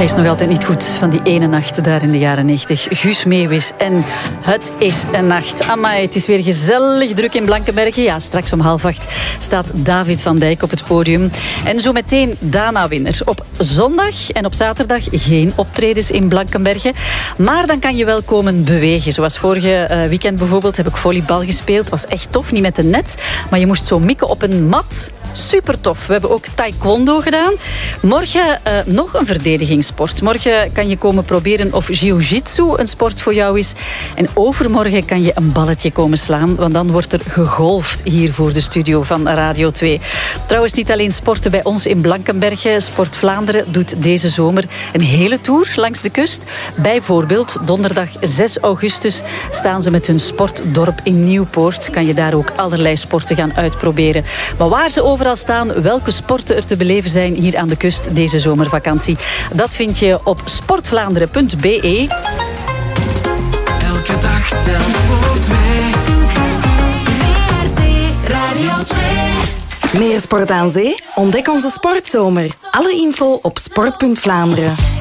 is nog altijd niet goed van die ene nacht daar in de jaren 90. Guus Meeuwis en Het is een nacht. Amai, het is weer gezellig druk in Blankenberge. Ja, straks om 7:30 staat David van Dijk op het podium. En zo meteen Dana-winner. Op zondag en op zaterdag geen optredens in Blankenberge. Maar dan kan je wel komen bewegen. Zoals vorige weekend bijvoorbeeld heb ik volleybal gespeeld. Het was echt tof, niet met een net. Maar je moest zo mikken op een mat. Super tof. We hebben ook taekwondo gedaan. Morgen nog een verdedigingssport. Morgen kan je komen proberen of jiu-jitsu een sport voor jou is. En overmorgen kan je een balletje komen slaan. Want dan wordt er gegolfd hier voor de studio van Radio 2. Trouwens, niet alleen sporten bij ons in Blankenberge. Sport Vlaanderen doet deze zomer een hele tour langs de kust. Bijvoorbeeld donderdag 6 augustus staan ze met hun sportdorp in Nieuwpoort. Kan je daar ook allerlei sporten gaan uitproberen. Maar waar ze overal staan, welke sporten er te beleven zijn hier aan de kust deze zomervakantie, dat vind je op sportvlaanderen.be. Elke dag telt voor 2. WRT Radio 2. Meer sport aan zee? Ontdek onze sportzomer. Alle info op sport.Vlaanderen.